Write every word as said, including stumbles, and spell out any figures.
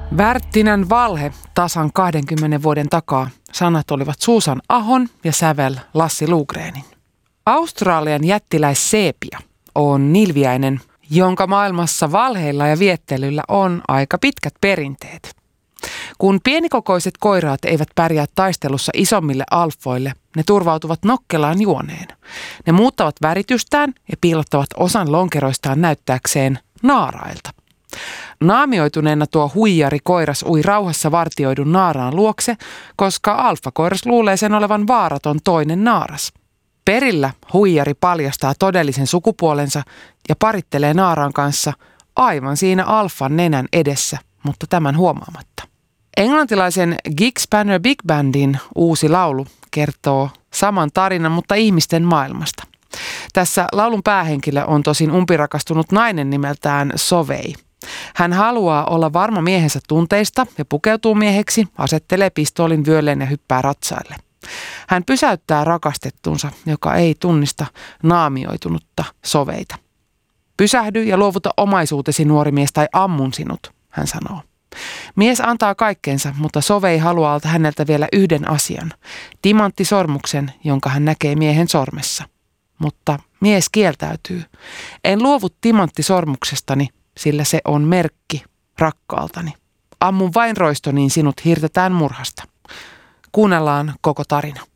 Värttinän valhe tasan kahdenkymmenen vuoden takaa. Sanat olivat Susan Ahon ja sävel Lassi Lugrenin. Australian jättiläissepia on nilviäinen, jonka maailmassa valheilla ja viettelyllä on aika pitkät perinteet. Kun pienikokoiset koiraat eivät pärjää taistelussa isommille alfoille, ne turvautuvat nokkelaan juoneen. Ne muuttavat väritystään ja piilottavat osan lonkeroistaan näyttääkseen naarailta. Naamioituneena tuo huijari koiras ui rauhassa vartioidun naaraan luokse, koska alfakoiras luulee sen olevan vaaraton toinen naaras. Perillä huijari paljastaa todellisen sukupuolensa ja parittelee naaraan kanssa aivan siinä alfan nenän edessä, mutta tämän huomaamatta. Englantilaisen Gig Spanner Big Bandin uusi laulu kertoo saman tarinan, mutta ihmisten maailmasta. Tässä laulun päähenkilö on tosin umpirakastunut nainen nimeltään Sovei. Hän haluaa olla varma miehensä tunteista ja pukeutuu mieheksi, asettelee pistoolin vyölleen ja hyppää ratsaille. Hän pysäyttää rakastettunsa, joka ei tunnista naamioitunutta Soveita. Pysähdy ja luovuta omaisuutesi, nuori mies, tai ammun sinut, hän sanoo. Mies antaa kaikkeensa, mutta Sovei haluaa häneltä vielä yhden asian, timanttisormuksen, jonka hän näkee miehen sormessa. Mutta mies kieltäytyy. En luovu timanttisormuksestani, sillä se on merkki rakkaaltani. Ammun vain roisto, niin sinut hirtetään murhasta. Kuunnellaan koko tarina.